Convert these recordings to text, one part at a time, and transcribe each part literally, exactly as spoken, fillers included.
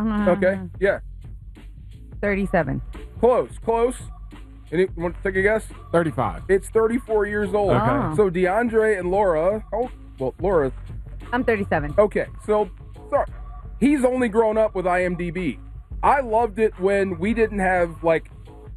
Okay, yeah. thirty-seven. Close, close. Any, want to take a guess? thirty-five. It's thirty-four years old. Okay. Oh. So DeAndre and Laura, oh, well, Laura. I'm thirty-seven. Okay, so, sorry. He's only grown up with IMDb. I loved it when we didn't have, like,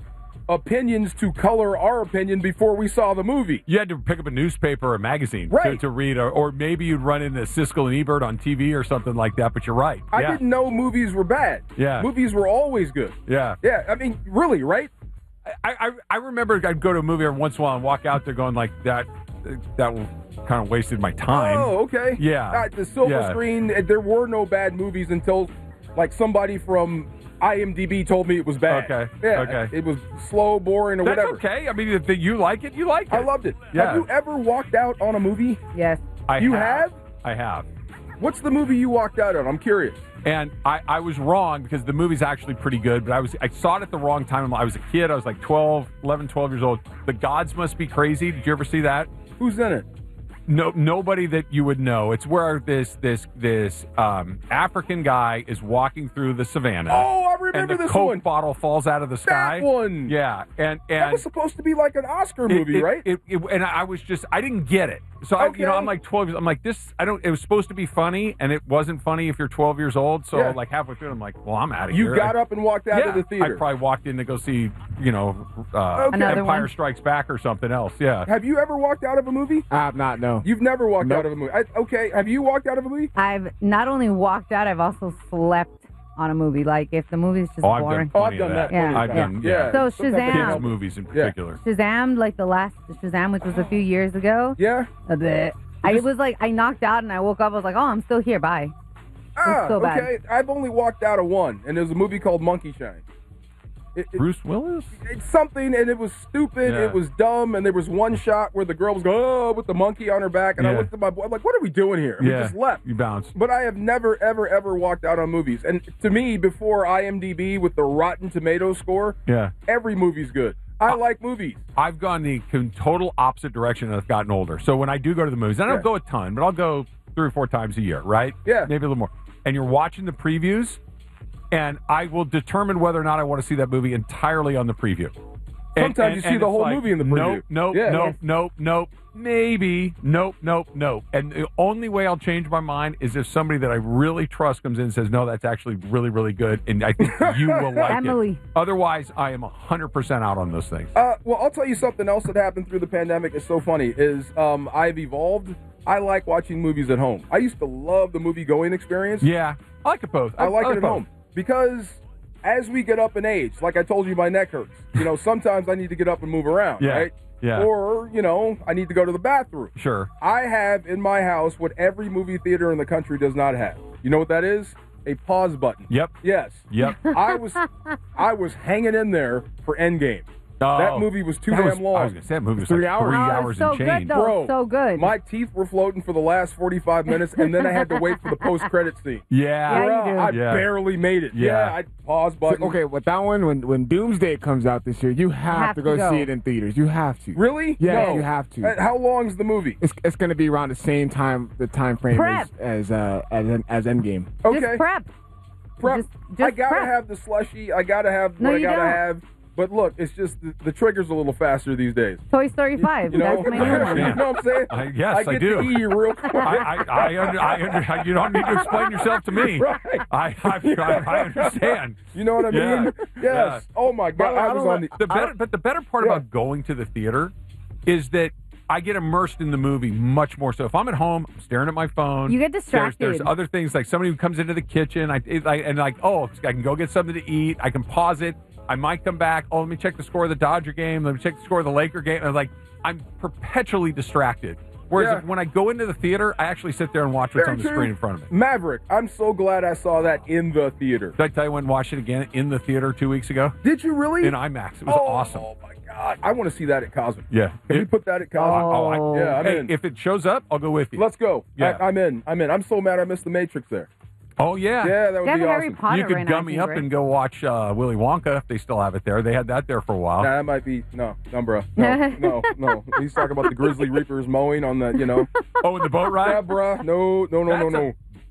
opinions to color our opinion before we saw the movie. You had to pick up a newspaper or a magazine right. to, to read, or, or maybe you'd run into Siskel and Ebert on T V or something like that, but you're right. I yeah. didn't know movies were bad. Yeah. Movies were always good. Yeah. Yeah, I mean, really, right? I, I, I remember I'd go to a movie every once in a while and walk out there going like, that that kind of wasted my time. Oh, okay. Yeah. Uh, the silver yeah. screen, there were no bad movies until, like, somebody from IMDb told me it was bad. Okay. Yeah. Okay. It was slow, boring, or That's whatever. okay. I mean, if you like it, you like it. I loved it. Yeah. Have you ever walked out on a movie? Yes. I you have. have? I have. What's the movie you walked out on? I'm curious. And I, I was wrong because the movie's actually pretty good, but I was I saw it at the wrong time. I was a kid. I was like twelve, eleven, twelve years old. The Gods Must Be Crazy. Did you ever see that? Who's in it? No, nobody that you would know. It's where this this this um, African guy is walking through the savannah. Oh, I remember and the this Coke one. bottle falls out of the sky. That one. Yeah, and and that was supposed to be like an Oscar it- movie, it- right? It, it, and I was just I didn't get it. So I, you know, Okay. I'm like twelve. I'm like this. I don't. It was supposed to be funny, and it wasn't funny if you're twelve years old. So Yeah. like halfway through, I'm like, well, I'm out of You here. got I- up and walked out yeah, of the theater. I probably walked in to go see, you know, uh, Okay. Another Empire one. Strikes Back or something else. Yeah. Have you ever walked out of a movie? I have not, no. You've never walked Nope. out of a movie. I, okay, have you walked out of a movie? I've not only walked out, I've also slept on a movie. Like, if the movie's just Oh, I've boring. done Oh, plenty I've done of that. Yeah. plenty of I've times. done- yeah. So Sometimes I Shazam. can't Kids movies in particular. Shazam, like the last Shazam, which was a few years ago. Yeah. A bit. I was like, I knocked out and I woke up. I was like, oh, I'm still here. Bye. Ah, so bad. okay. I've only walked out of one, and there's a movie called Monkey Shine. It, it, Bruce Willis? it's something, and it was stupid. Yeah. It was dumb, and there was one shot where the girl was going, oh, with the monkey on her back, and I Yeah. looked at my boy. I'm like, what are we doing here? And Yeah. We just left. You bounced. But I have never, ever, ever walked out on movies. And to me, before IMDb with the Rotten Tomatoes score, Yeah. every movie's good. I like movies. I've gone the con- total opposite direction as I've gotten older. So when I do go to the movies, I don't Yeah. go a ton, but I'll go three or four times a year, right? Yeah. Maybe a little more. And you're watching the previews, and I will determine whether or not I want to see that movie entirely on the preview. And- Sometimes and- you see and the it's whole like, movie in the preview. Nope, nope, Yeah. nope, Yes. nope, nope. Maybe. Nope, nope, nope. And the only way I'll change my mind is if somebody that I really trust comes in and says, no, that's actually really, really good, and I think you will like Emily. it. Otherwise, I am one hundred percent out on those things. Uh, well, I'll tell you something else that happened through the pandemic. It's so funny. Is um, I've evolved. I like watching movies at home. I used to love the movie going experience. Yeah, I like it both. I like it at both. home because as we get up in age, like I told you, my neck hurts. You know, sometimes I need to get up and move around, Yeah, right? yeah. Or you know, I need to go to the bathroom. Sure. I have in my house what every movie theater in the country does not have. You know what that is? A pause button. Yep. Yes. Yep. I was I was hanging in there for Endgame. That Oh, movie was too that damn was- long. I was gonna say that movie was Three like hours. three Oh, hours it's so and good, change. though. Bro, so good. My teeth were floating for the last forty-five minutes, and then I had to wait for the post-credit scene. Yeah. Yeah, you Bruh, do. I Yeah. barely made it. Yeah. Yeah, I pause button. Okay, with that one, when when Doomsday comes out this year, you have, have to go, to go. see it in theaters. You have to. Really? Yeah, No. you have to. Uh, How long's the movie? It's it's going to be around the same time, the time frame Prep. as as uh, as as Endgame. Okay. Just prep. Prep. Just, just I gotta prep. have the slushy. I gotta have No, what I you gotta don't. have. But look, it's just the, the trigger's a little faster these days. Toy Story five. You know, That's my you new one. know what I'm saying? I- yes, I I get do. to E real quick. I, I, I, under, I under, you don't need to explain yourself to me. Right. I, I, I, I understand. You know what I Yeah. mean? Yes. Yeah. Oh my God, But I I was don't on the. The better, but the better part Yeah. about going to the theater is that I get immersed in the movie much more. So if I'm at home, I'm staring at my phone. You get There's, distracted. there's other things like somebody who comes into the kitchen, I, it, I and like, oh, I can go get something to eat. I can pause it. I might come back. Oh, let me check the score of the Dodger game. Let me check the score of the Laker game. And like, I'm perpetually distracted. Whereas Yeah. if, when I go into the theater, I actually sit there and watch what's Very on the true. screen in front of me. Maverick. I'm so glad I saw that in the theater. Did I tell you I went and watched it again in the theater two weeks ago? Did you really? In IMAX. It was oh, awesome. Oh my God! I want to see that at Cosmo. Yeah. Can It- we put that at Cosmo? Oh, I, yeah, I'm hey, in. if it shows up, I'll go with you. Let's go. Yeah. I, I'm in. I'm in. I'm so mad I missed the Matrix there. Oh, yeah. Yeah, that would They have be Harry awesome. Potter You could right now, gum I me think, up right? and go watch uh, Willy Wonka if they still have it there. They had that there for a while. Nah, that might be no, no, bro. No, no, no. He's talking about the Grizzly Reapers mowing on the, you know. Oh, in the boat ride? Yeah, bruh. No, no, no, no, That's a- no.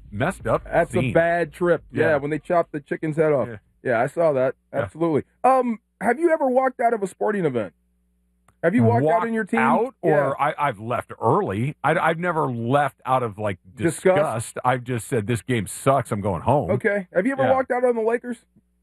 messed up. That's scene. a bad trip. Yeah. Yeah. when they chopped the chicken's head off. Yeah. Yeah, I saw that. Yeah. Absolutely. Um, have you ever walked out of a sporting event? Have you walked, out in your team? Out, Yeah. or I, I've left early. I, I've never left out of like disgust. Disgust? I've just said this game sucks. I'm going home. Okay. Have you ever Yeah. walked out on the Lakers?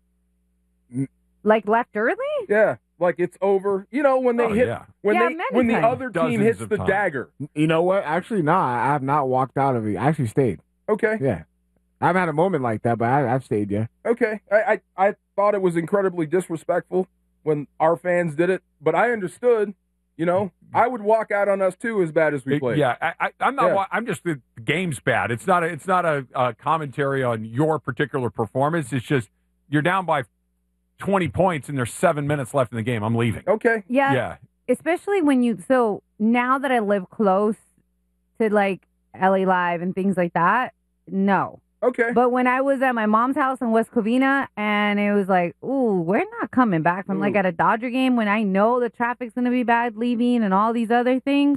Like left early? Yeah, like it's over. You know when they Oh, hit yeah. when Yeah, they many when the times. other team Dozens hits of the times. dagger. You know what? Actually, nah, I have not walked out of it. I actually stayed. Okay. Yeah. I haven't had a moment like that, but I, I've stayed, yeah. Okay. I, I I thought it was incredibly disrespectful when our fans did it, but I understood. You know, I would walk out on us too as bad as we It- played. yeah, I, I, I'm not. Yeah. wa- I'm just the game's bad. It's not. A, it's not a, a commentary on your particular performance. It's just you're down by twenty points and there's seven minutes left in the game. I'm leaving. Okay. Yeah. Yeah. Especially when you, so now that I live close to like L A Live and things like that, no. Okay. But when I was at my mom's house in West Covina and it was like, ooh, we're not coming back from like Ooh. at a Dodger game when I know the traffic's going to be bad leaving and all these other things.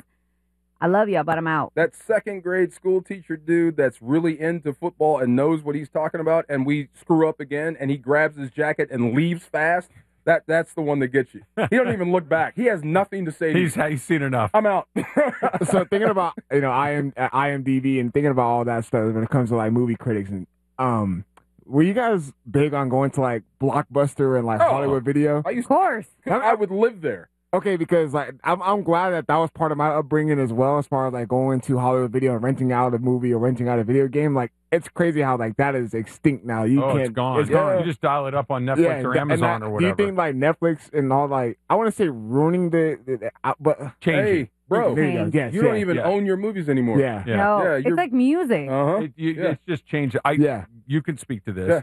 I love y'all, but I'm out. That second grade school teacher dude that's really into football and knows what he's talking about, and we screw up again, and he grabs his jacket and leaves fast. That that's the one that gets you. He don't even look back. He has nothing to say. To He's you. he's seen enough. I'm out. So thinking about, you know, I am uh, I M D B and thinking about all that stuff when it comes to like movie critics and um were you guys big on going to like Blockbuster and like Oh. Hollywood Video? I Of used course. to, I would live there. Okay, because like I'm I'm glad that that was part of my upbringing as well, as far as like going to Hollywood Video and renting out a movie or renting out a video game. Like it's crazy how like that is extinct now. You oh, can't. it's gone. It's gone. You just dial it up on Netflix Yeah, or and Amazon that- or whatever. Do you think like Netflix and all like I want to say ruining the, the, the uh, but Change Hey, it. bro, there you go. Change. Yes, you yeah, don't even yeah. own your movies anymore. yeah, Yeah. No, Yeah, it's you're- like music. Uh huh. It, you, Yeah. It's just changed. I, yeah. You can speak to this.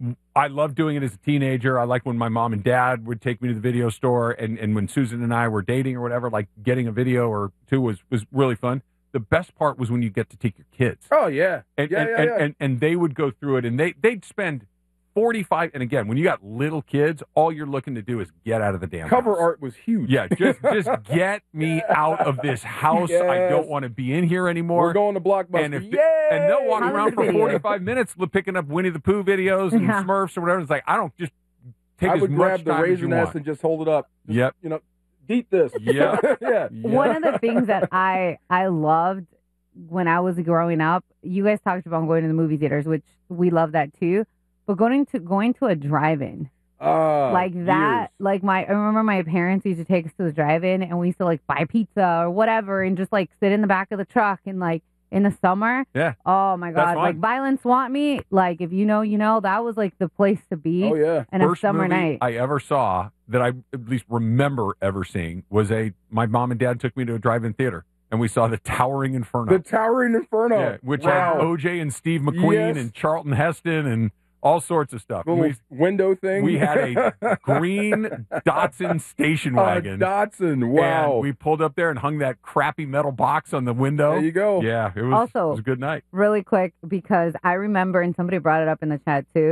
I love doing it as a teenager. I like when my mom and dad would take me to the video store, and, and when Susan and I were dating or whatever, like getting a video or two was, was really fun. The best part was when you get to take your kids. Oh yeah. And, yeah, and, yeah, and, yeah. and, and they would go through it, and they, they'd spend forty-five, and again, when you got little kids, all you're looking to do is get out of the damn Cover house. art was huge. Yeah, just just get me out of this house. I Yes. don't want to be in here anymore. We're going to Blockbuster. And if Yay! and they'll walk Hollywood around for Video. forty-five minutes li- picking up Winnie the Pooh videos and Yeah. Smurfs or whatever. It's like, I don't just take I as would much grab the time as you raisin S want. and just hold it up. Just, Yep. You know, eat this. Yeah. yeah. Yeah. One of the things that I I loved when I was growing up, you guys talked about going to the movie theaters, which we love that too. But going to going to a drive-in, Uh, like that, years. like my I remember my parents used to take us to the drive-in, and we used to like buy pizza or whatever, and just like sit in the back of the truck, and like in the summer, Yeah. oh my That's god, like fun. Violence Want Me, like if you know, you know, that was like the place to be. Oh yeah. And a First summer movie night. I ever saw that I at least remember ever seeing was a my mom and dad took me to a drive-in theater, and we saw the Towering Inferno. The Towering Inferno. Yeah, which wow. had O J and Steve McQueen Yes. and Charlton Heston and all sorts of stuff. Little We, window thing. we had a green Datsun station A wagon. Datsun. Wow. And we pulled up there and hung that crappy metal box on the window. there you go. Yeah, it was, Also- it was a good night. Really quick, because I remember, and somebody brought it up in the chat too.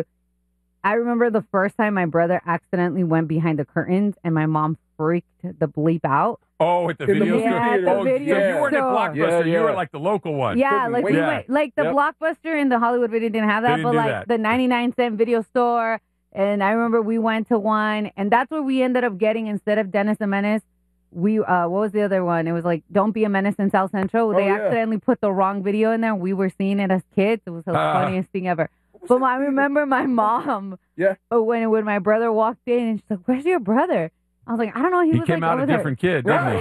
I remember the first time my brother accidentally went behind the curtains, and my mom freaked the bleep out. Oh, at the In the video movie store? theater. Oh, video so you weren't at store. Blockbuster. Yeah, You yeah. were like the local one. Yeah, Couldn't like we wait. Yeah. went, like the Yep. Blockbuster and the Hollywood Video didn't have that, They didn't but do like that. the ninety-nine cent video store. And I remember we went to one, and that's where we ended up getting, instead of Dennis the Menace, we uh what was the other one? It was like Don't Be a Menace in South Central. They Oh, yeah. accidentally put the wrong video in there. We were seeing it as kids. It was the Ah. funniest thing ever. But I remember my mom. Yeah. uh, When when my brother walked in, and she's like, "Where's your brother?" I was like, "I don't know." He, He was came like, out a over there." different kid, didn't he?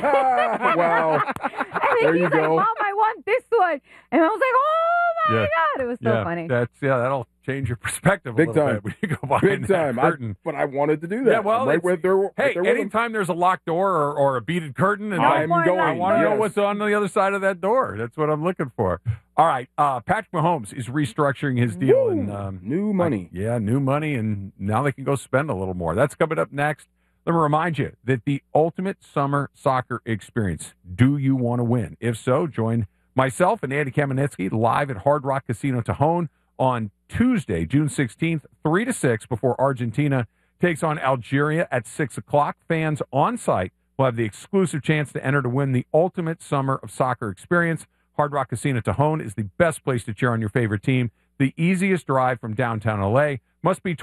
wow. And then There he's you like, go. "Mom, I want this one," and I was like, "Oh my Yeah. god!" It was so yeah, funny. That's yeah, that'll change your perspective Big a little time. bit when you go behind Big time. that I, curtain. but I wanted to do that. Yeah, well, I'm right it's- with there. right Hey, there with 'em. anytime there's a locked door or, or a beaded curtain, and No I, I'm more going. I locked want to know Yes. what's on the other side of that door. That's what I'm looking for. All right, uh, Patrick Mahomes is restructuring his deal, Woo! and um, New money. I- yeah, new money, and now they can go spend a little more. That's coming up next. Let me remind you that the ultimate summer soccer experience. Do you want to win? If so, join myself and Andy Kamenetsky live at Hard Rock Casino Tajon on Tuesday, June sixteenth, three to six, before Argentina takes on Algeria at six o'clock. Fans on site will have the exclusive chance to enter to win the ultimate summer of soccer experience. Hard Rock Casino Tejon is the best place to cheer on your favorite team. The easiest drive from downtown L A. Must be